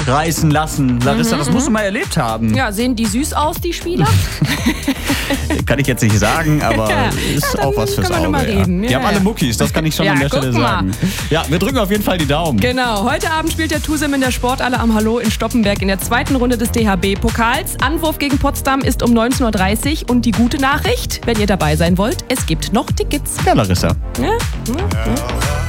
mitreißen lassen. Larissa, das musst du mal erlebt haben. Ja, sehen die süß aus, die Spieler? Kann ich jetzt nicht sagen, aber ist auch was fürs Auge. Mal reden. Die haben alle Muckis, das kann ich schon an der Stelle sagen. Ja, wir drücken auf jeden Fall die Daumen. Genau, heute Abend spielt der TuSim in der Sporthalle am Hallo in Stoppenberg in der zweiten Runde des DHB-Pokals. Anwurf gegen Potsdam ist um 19.30 Uhr und die gute Nachricht, wenn ihr dabei sein wollt, es gibt noch Tickets. Ja, Larissa. Ja.